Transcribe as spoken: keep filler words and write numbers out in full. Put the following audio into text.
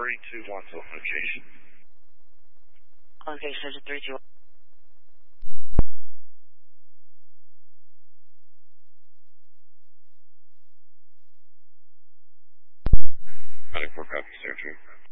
three two one to location. Location is three two one. ninety-four copy, sir.